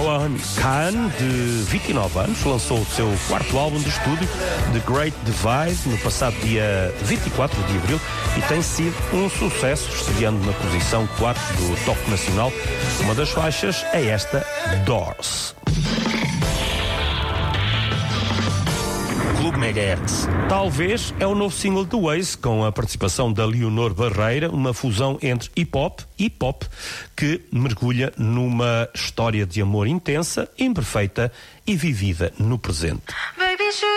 Johan Kahn, de 29 anos, lançou o seu quarto álbum de estúdio, The Great Divide, no passado dia 24 de abril, e tem sido um sucesso, estreando na posição 4 do Top Nacional. Uma das faixas é esta, Doors. Clube Megahertz. Talvez é o novo single do Waze, com a participação da Leonor Barreira, uma fusão entre hip-hop e pop, que mergulha numa história de amor intensa, imperfeita e vivida no presente.